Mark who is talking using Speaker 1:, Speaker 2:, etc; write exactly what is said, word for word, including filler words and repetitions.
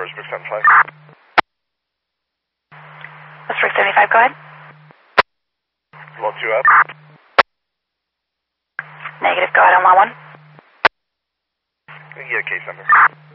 Speaker 1: Westbrook seventy-five.
Speaker 2: Westbrook seventy-five, go ahead.
Speaker 1: Lot two up.
Speaker 2: Negative, go ahead on lot one.
Speaker 1: Can you get a case number?